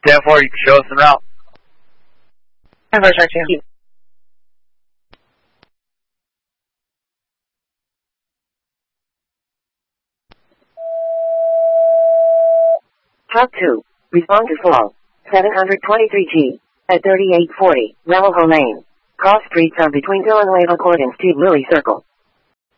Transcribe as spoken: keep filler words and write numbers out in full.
ten four, you can show us the route. ten four, start two. Talk two. Respond to fall. seven twenty-three G. At thirty-eight forty, Navajo Lane. Cross streets are between Villanueva Court and Steve Lilly Circle.